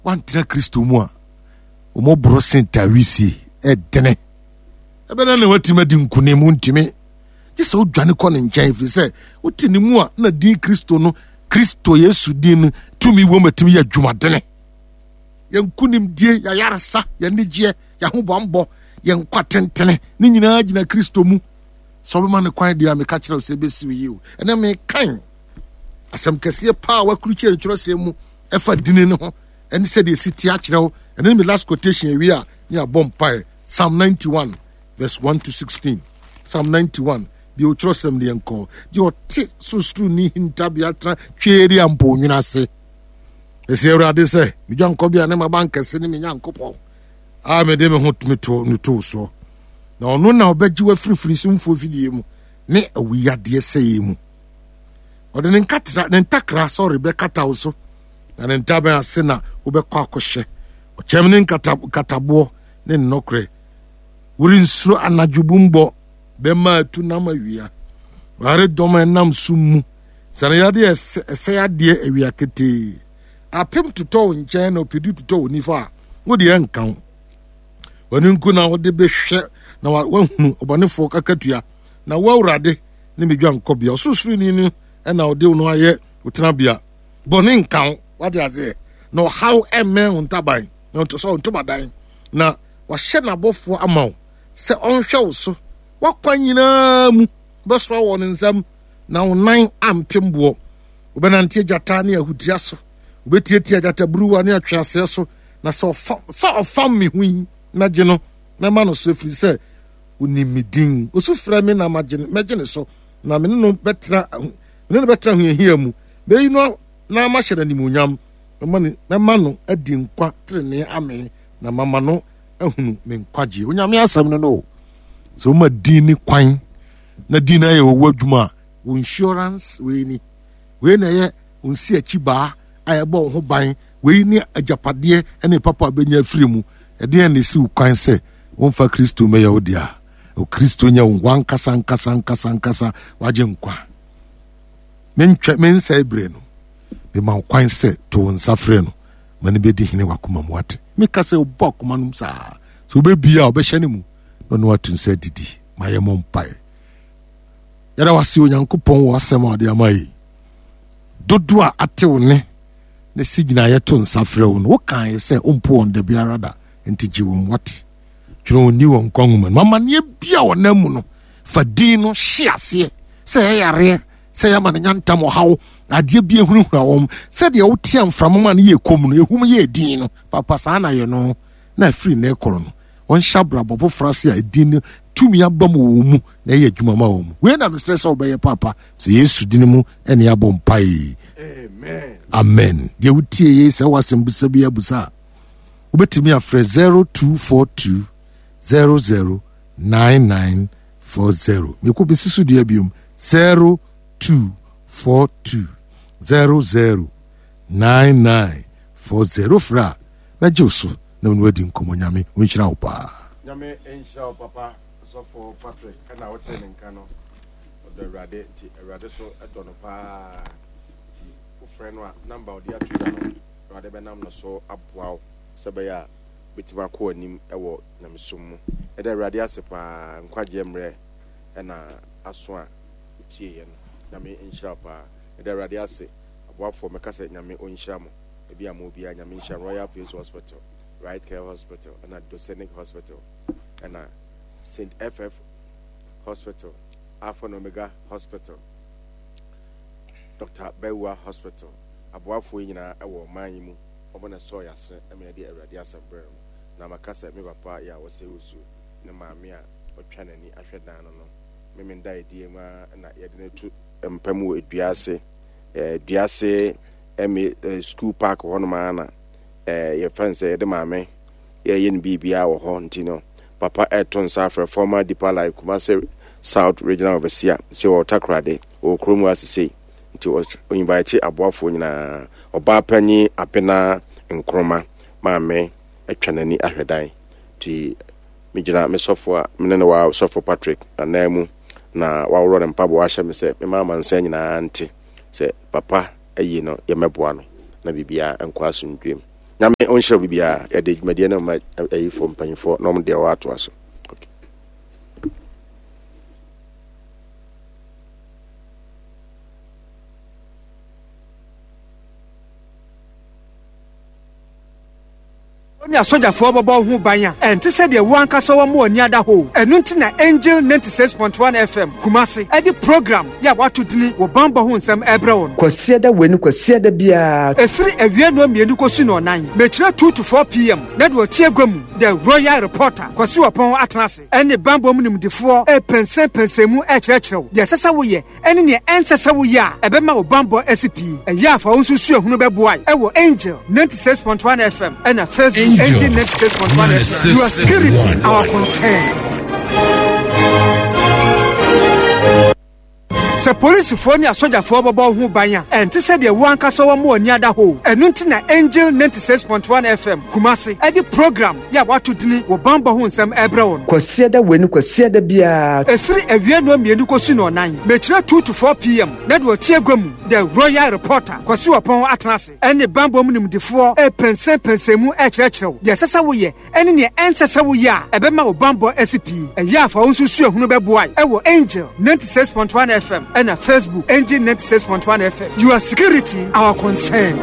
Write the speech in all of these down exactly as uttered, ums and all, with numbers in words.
One tina Christo mua. Umo brosenta wisi. E dene. Ebe na ne watima di nkune mu ntime. Jisa o dwane kwa ne nkyɛn fi sɛ wote ne mu a na din Kristo no Kristo Yesu din tumi wo matimi ya dwumadene yankunim die ya yaresa ya nigye ya hobɔmbɔ ya nkwa tentene ne nyinaa gina Kristo mu so be ma ne kwan dia me ka kyerɛ sɛ besi wi o ɛna me kan asɛm kɛseɛ pa wa kuru kyerɛ kyerɛ sɛ mu ɛfa din ne ho ɛne sɛ de siti a kyerɛ ho ɛne me last quotation wi a ne abɔ mpae Psalm ninety-one verse one to sixteen. Psalm ninety-one bi o trust them the enko di o ti susuru ni hintabia tra tweri ampo nwina se esi Awurade se mi dwanko bia na ma bankase ni mi nyankopɔ a me de me ho tumi to no to so na ono na obagyi wa firifiri sumfo fidie mu ne awiyade se yi mu ode ne nkatra ne ntakra sorry be kata wo so na ne ntaban ase na wo be kwa akohye o kyem ne nkata katabo ne nnokre wuri nsuro anadwubumbo bema tu nama wia ware doma nam sumu sana yade ese yade awia kete apem tuto nkyɛn na opedi tuto oni fa wodi enkan wani nku na wode behwɛ na wahunu obonefo kakatua na wawurade ne medwa nkɔbia osusuru ni ni na wode no ayɛ utena bia bɔne nkan wade aze na how emme untaban na to so untobadan na wahyɛ na bɔfo amaw sɛ ɔnhwɛ wo so wakwa nyina mu beswa won nsam na wonan ampembo obenante jata ne ahudia so obetietie jata bruwa ne atwase so na so so ofam me hu na gye no na ma no so firi sɛ onimidin osufra me na magene megene so na me no betra me no betra hu ehia mu be no na ma hyɛ na nimunyam na ma no adi nkwa trene ame na mama no ahunu me nkwaje onyame asam no no so ma dini kwan na dina ye wo adwuma wo insurance we ni we na ye unsi achiba ayebo ho ban we ni ajapade ene papa benya afiri mu e de ne si kwan se won fa Kristo me ye odia o Kristo nya wan kasa nkasa nkasa nkasa waje nkwa mentwa mensa ibre no be ma kwan se to nsafre no mani be di hine wakoma mu wate me kasa obokoma num sa so be bia obehye ne mu no watu nsa didi mayemo mpae yara wasi onyankopon wo asem ade amai dodo a atew ne ne sigina yeto nsafre wo no wo kan se ompo on de biara da enti jiwo wate tworo ni won kwanwuma mama ne bia wonamu no fadi no hyiase se yare se yama nyanta mo hawo ade bia hunhura wom se de wo tiam framama ne ye kom no ehum ye din no papa sa na ye no na free na ekoro no on shabra bobo frase a edin tumi abam wo mu na ye adwuma ma wo mu we na mister so be papa se Yesu din mu ene abom pai amen amen de wutie ye se wasem busa bia busa ubetimi afre zero two four two zero zero nine nine four zero me ko bisisu de abium zero two four two zero zero nine nine four zero fra na joso na wadi nkomo nyame wonhyira wo pa nyame enhyira wo papa so for Patrick kana wote ne nka no odo Awurade ti Awurade so edo no pa ti wo frɛ no a number odi atu ya no Awurade be nam no so aboa sebe ya betima ko anim ewo na mesom mu eda Awurade asepa nkwaje mre na aso a tie ye no nyame enhyira pa eda Awurade ase aboafo meka sɛ nyame onhyira mo ebi am obi a nyame enhyira Royal Place Hospital, Right Care Hospital, and at Dosenic Hospital, and at Saint F F Hospital, Alpha and Omega Hospital, Doctor Bewa Hospital, Abuafo yina ewo manyimu, obona so yase, eme de Awurade asabere mo. Na makasa me papa ya wose usu, na maame a otwa nani ahwe dan no no. Me me ndai die ma na yede na tu mpamu eduase, eh duase eme school park wono ma na eh ye fanse yede maame ye ye bibia wo ho ntino. Papa Eton Safra, former Deeper Life, Kumasi South Regional Overseer, so Takrade, or Kromu Assisi, to invite a boyfriend na Oba Penny, Apena, and Kroma, Mame, a Chanani Ahedai, to Mijana, Miss Software, Minanoa, Software Patrick, and Nemu, na Wawron and Pabo Asha, Miss Mamma and Sen, Auntie, say, Papa, a you know, Yamabuano, Nabibia, and Quasum Dream. Nyame onhye bibia e de dwumade na ma ayi fo mpanyifo no mo de wa ato aso. Okay. Onya soja for bobo hu banya enti se de wo ankasa wo mo ani ada ho enu nti na Angel ninety-six point one F M Kumasi edi program ya watu dini wo bamba ho nsem ebre won kwasia da wenu kwasia da bia efiri awie no mienu kosu no nan mechira two to four p m na de otie gwam the Royal Reporter kwasi wopon atenase ene bamba mu nimdefo e pense pensemu e kirekirew de sesa wo ye ene ne ensesa wo ye a ebe ma wo bamba S P e ya fa wo susu ehunu beboai e wo Angel ninety-six point one F M ena Facebook Angel ninety-six point one F M. Your security, our concern. Se police for ni asoja for bobo hu banya enti se de wo ankasa wo mo ani ada ho enu nti na Angel ninety-six point one F M Kumasi edi program ya watu dini wo bamba ho nsem ebre won kwasia da wenu kwasia da bia efiri awie no mienu kosu no nan mechira two to four p m na de otie gwam the Royal Reporter kwasi wopon atenase ene bamba mu nimdefo e pense pensemu e kirekirew de sesa wo ye ene ne ensesa wo ye a ebe ma wo bamba S P e ya fa wo susu ehunu beboai e wo Angel ninety-six point one F M and a Facebook Angel ninety-six point one F M. Your security, our concern.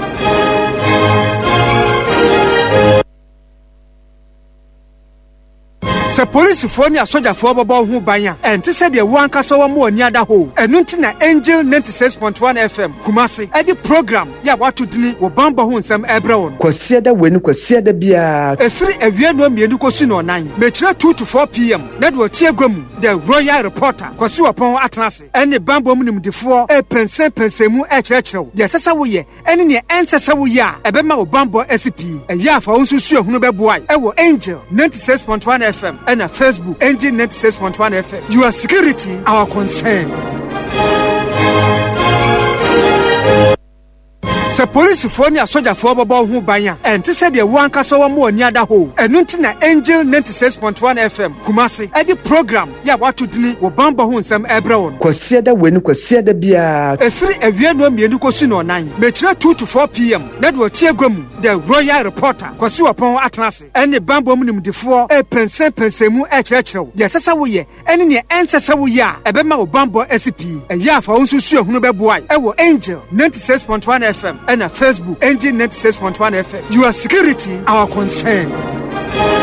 Se police for ni asoja for bobo hu banya enti se de wo ankasa wo mo ani ada ho enu nti na Angel ninety-six point one F M Kumasi edi program ya watu dini wo bamba ho nsem ebre won kwasia da wenu kwasia da bia efiri awie no mienu kosu no nan mechira two to four p m na de otie gwam the Royal Reporter kwasi wopon atenase ene bamba mu nimdefo e pense pensemu e kirekirew de sesa wo ye ene ne ensesa wo ye a ebe ma wo bamba S P e ya fa wo susu ehunu beboai e wo Angel ninety-six point one F M and a Facebook Angel ninety-six point one F M. Your security, our concern. Se police for ni asoja for bobo hu banya enti se de wo ankasa wo mo ani ada ho enu nti na Angel ninety-six point one F M Kumasi edi program ya watu dini wo bamba ho nsem ebre won kwasia da wenu kwasia da bia efiri awie no mienu kosu no nan mechira two to four p m na de otie gwam the Royal Reporter kwasi wopon atenase ene bamba mu nimdefo e pense pensemu e kirekirew de sesa wo ye ene ne ensesa wo ye a ebe ma wo bamba S P e ya fa wo susu ehunu beboai e wo Angel ninety-six point one F M and a Facebook Angel ninety-six point one F M. Your security, our concern.